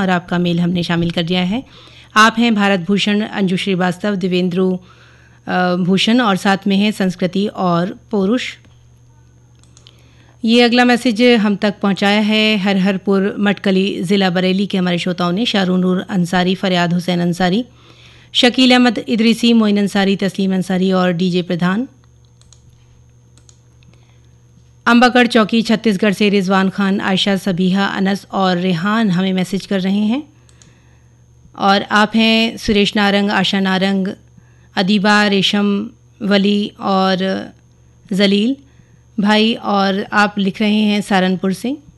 और आपका मेल हमने शामिल कर दिया है। आप हैं भारत भूषण, अंजू श्रीवास्तव, दिवेंद्र भूषण और साथ में है संस्कृति और पौरुष। ये अगला मैसेज हम तक पहुंचाया है हरहरपुर मटकली ज़िला बरेली के हमारे श्रोताओं ने। शाहरुनूर अंसारी, फरियाद हुसैन अंसारी, शकील अहमद इदरीसी, मोइन अंसारी, तस्लीम अंसारी और डीजे प्रधान। अंबागढ़ चौकी छत्तीसगढ़ से रिजवान खान, आयशा, सबीहा, अनस और रेहान हमें मैसेज कर रहे हैं। और आप हैं सुरेश नारंग, आशा नारंग, अदीबा, रेशम, वली और जलील भाई, और आप लिख रहे हैं सहारनपुर से।